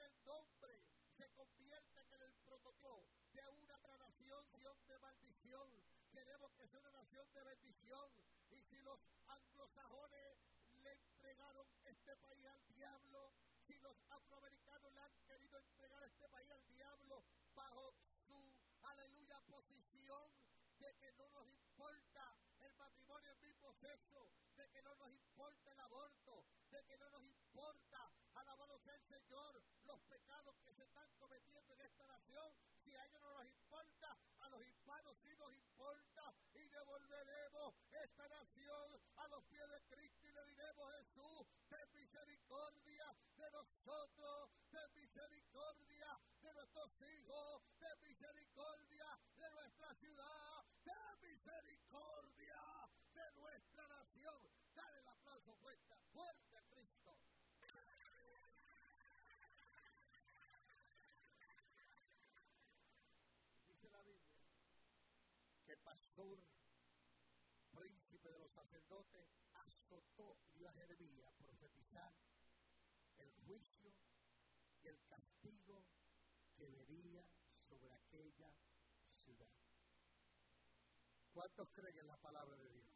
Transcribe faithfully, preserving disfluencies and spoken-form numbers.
el nombre se convierten en el prototipo de una nación de maldición. Queremos que sea una nación de bendición. Y si los anglosajones le entregaron este país al diablo, si los afroamericanos le han querido entregar este país al diablo bajo su, aleluya, posición de que no nos importa el matrimonio del mismo sexo, de que no nos importa el aborto, de que no nos importa, alabado sea el Señor, los pecados que se están cometiendo en esta nación. Si a ellos no nos importa, a los hispanos sí nos importa, y devolveremos esta nación a los pies de Cristo y le diremos: Jesús, ten misericordia de nosotros, ten misericordia de nuestros hijos, ten misericordia de nuestra ciudad, ten misericordia de nuestra nación. Dale el aplauso fuerte, fuerte a Cristo. Dice la Biblia que el pastor, príncipe de los sacerdotes, azotó y a Jeremías a profetizar el juicio y el castigo que vería sobre aquella ciudad. ¿Cuántos creen en la palabra de Dios?